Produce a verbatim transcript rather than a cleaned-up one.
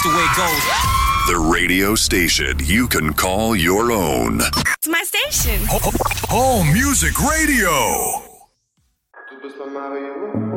the way it goes. The radio station you can call your own. It's my station. Home Music Radio.